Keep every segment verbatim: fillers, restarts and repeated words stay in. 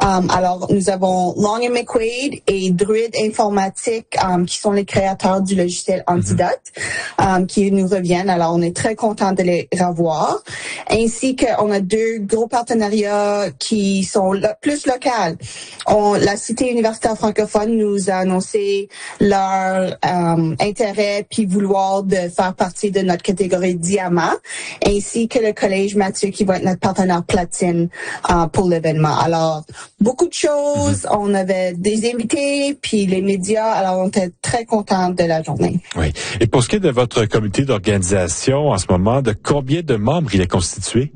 Um, alors, nous avons Long and McQuaid et Druid Informatique um, qui sont les créateurs du logiciel Antidote mm-hmm. um, qui nous reviennent. Alors, on est très content de les revoir. Ainsi qu'on a deux gros partenariats qui sont lo- plus locaux. On, la Cité universitaire francophone nous a annoncé leur um, intérêt puis vouloir de faire partie de notre catégorie diamant, ainsi que le Collège Mathieu qui va être notre partenaire platine uh, pour l'événement. Alors, beaucoup de choses. Mm-hmm. On avait des invités puis les médias. Alors, on était très contents de la journée. Oui. Et pour ce qui est de votre comité d'organisation en ce moment, de combien de membres il est constitué?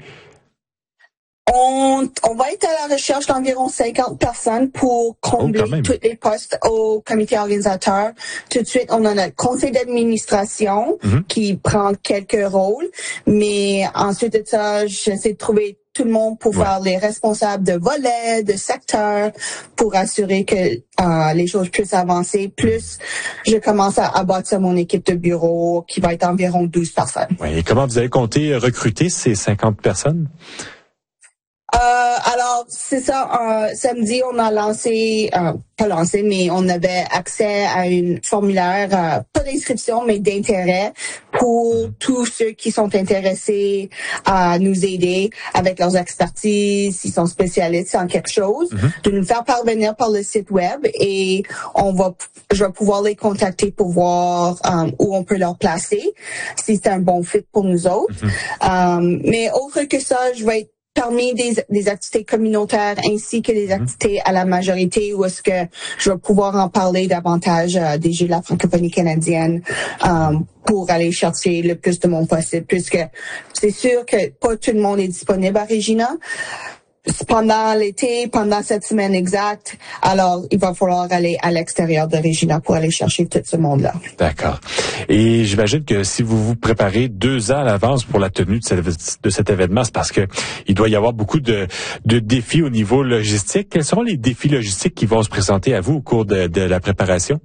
On, on va être à la recherche d'environ cinquante personnes pour combler oh, tous les postes au comité organisateur. Tout de suite, on a notre conseil d'administration mm-hmm. qui prend quelques rôles, mais ensuite de ça, j'essaie de trouver tout le monde pour ouais. faire les responsables de volets, de secteurs, pour assurer que euh, les choses puissent avancer. Plus, je commence à, à bâtir mon équipe de bureau qui va être environ douze personnes. Oui. Et comment vous avez compté recruter ces cinquante personnes? Euh, alors, c'est ça, euh, samedi, on a lancé, euh, pas lancé, mais on avait accès à une formulaire, euh, pas d'inscription, mais d'intérêt pour tous ceux qui sont intéressés à nous aider avec leurs expertises, s'ils sont spécialistes en quelque chose, mm-hmm. de nous faire parvenir par le site web et on va, je vais pouvoir les contacter pour voir um, où on peut leur placer, si c'est un bon fit pour nous autres. Mm-hmm. Um, mais autre que ça, je vais être parmi des, des activités communautaires ainsi que des activités à la majorité où est-ce que je vais pouvoir en parler davantage euh, des Jeux de la francophonie canadienne um, pour aller chercher le plus de monde possible, puisque c'est sûr que pas tout le monde est disponible à Regina pendant l'été, pendant cette semaine exacte. Alors, il va falloir aller à l'extérieur de Regina pour aller chercher tout ce monde-là. D'accord. Et j'imagine que si vous vous préparez deux ans à l'avance pour la tenue de, cette, de cet événement, c'est parce que il doit y avoir beaucoup de, de défis au niveau logistique. Quels seront les défis logistiques qui vont se présenter à vous au cours de, de la préparation?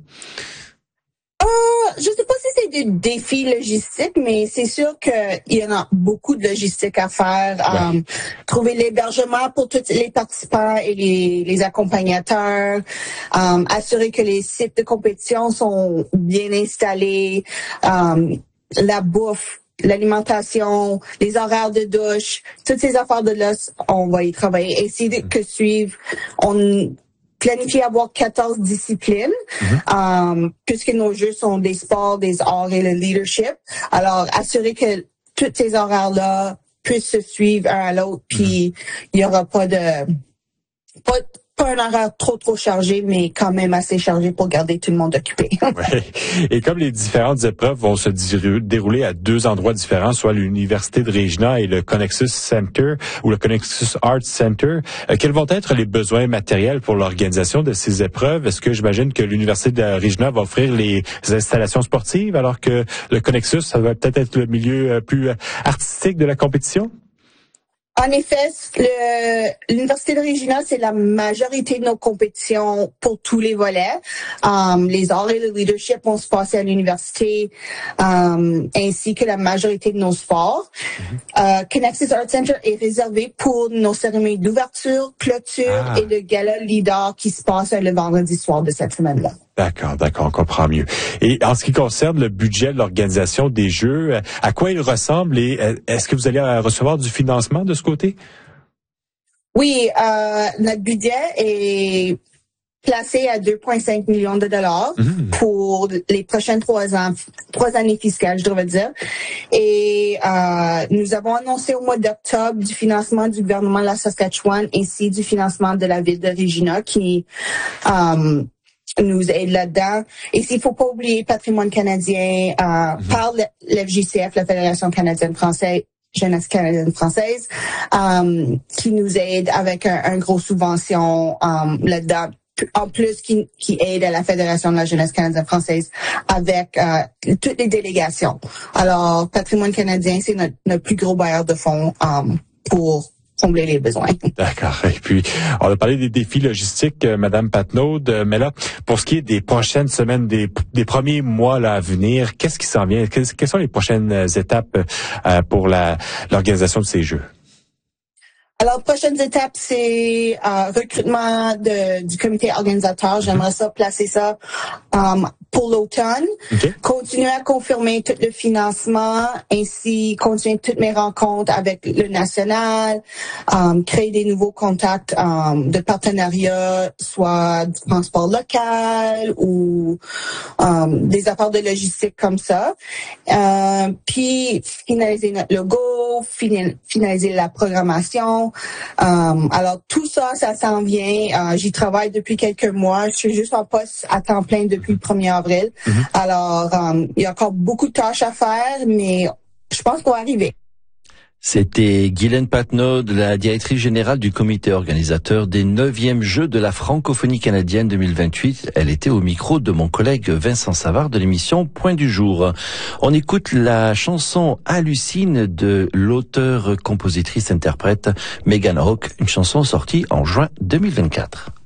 Je sais pas si c'est des défis logistiques, mais c'est sûr qu'il y en a beaucoup de logistique à faire. Ouais. Um, trouver l'hébergement pour tous les participants et les, les accompagnateurs, um, assurer que les sites de compétition sont bien installés, um, la bouffe, l'alimentation, les horaires de douche, toutes ces affaires de là, on va y travailler. Essayer de que suivre, on planifier avoir quatorze disciplines, mm-hmm. um, puisque nos jeux sont des sports, des arts et le leadership. Alors, assurer que tous ces horaires-là puissent se suivre un à l'autre, puis il mm-hmm. y aura pas de... Pas, pas un horaire trop, trop chargé, mais quand même assez chargé pour garder tout le monde occupé. Ouais. Et comme les différentes épreuves vont se dérouler à deux endroits différents, soit l'Université de Regina et le Connexus Center ou le Connexus Arts Center, euh, quels vont être les besoins matériels pour l'organisation de ces épreuves? Est-ce que j'imagine que l'Université de Regina va offrir les installations sportives, alors que le Connexus, ça va peut-être être le milieu plus artistique de la compétition? En effet, le, l'Université de Regina, c'est la majorité de nos compétitions pour tous les volets. Um, les arts et le leadership vont se passer à l'université, um, ainsi que la majorité de nos sports. Mm-hmm. Uh, Connexus Art Center est réservé pour nos cérémonies d'ouverture, clôture ah. et le gala leader qui se passe le vendredi soir de cette semaine-là. D'accord, d'accord, on comprend mieux. Et en ce qui concerne le budget de l'organisation des Jeux, à quoi il ressemble et est-ce que vous allez recevoir du financement de ce côté? Oui, euh, notre budget est placé à deux virgule cinq millions de dollars mmh. pour les prochaines trois ans, trois années fiscales, je devrais dire. Et euh, nous avons annoncé au mois d'octobre du financement du gouvernement de la Saskatchewan ainsi du financement de la ville de Regina qui euh, nous aide là-dedans. Et s'il faut pas oublier Patrimoine canadien, euh, mm-hmm. par l'F J C F, la Fédération canadienne française, Jeunesse canadienne française, euh, qui nous aide avec un, un gros subvention euh, là-dedans. En plus, qui, qui aide à la Fédération de la Jeunesse canadienne française avec euh, toutes les délégations. Alors, Patrimoine canadien, c'est notre, notre plus gros bailleur de fonds euh, pour combler les besoins. D'accord. Et puis, on a parlé des défis logistiques, euh, Madame Patnaud, mais là, pour ce qui est des prochaines semaines, des, des premiers mois là à venir, qu'est-ce qui s'en vient? Quelles, quelles sont les prochaines étapes euh, pour la, l'organisation de ces Jeux? Alors, prochaines étapes, c'est euh, recrutement de, du comité organisateur. J'aimerais ça placer ça um, pour l'automne. Okay. Continuer à confirmer tout le financement, ainsi continuer toutes mes rencontres avec le national, um, créer des nouveaux contacts um, de partenariat, soit du transport local ou um, des affaires de logistique comme ça. Euh, puis finaliser notre logo, fin, finaliser la programmation. Um, alors tout ça, ça s'en vient. Uh, j'y travaille depuis quelques mois. Je suis juste en poste à temps plein depuis le premier avril. Mm-hmm. Alors, um, il y a encore beaucoup de tâches à faire, mais je pense qu'on va arriver. C'était Guylaine Patnaud, la directrice générale du comité organisateur des neuvièmes Jeux de la francophonie canadienne deux mille vingt-huit. Elle était au micro de mon collègue Vincent Savard de l'émission Point du jour. On écoute la chanson Hallucine de l'auteur, compositrice, interprète Megan Hawke, une chanson sortie en juin deux mille vingt-quatre.